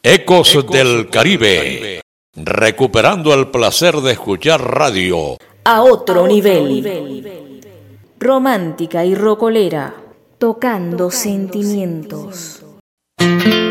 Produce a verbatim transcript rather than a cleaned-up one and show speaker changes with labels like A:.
A: Ecos del Caribe, recuperando el placer de escuchar radio
B: a otro nivel. Romántica y rocolera, tocando sentimientos.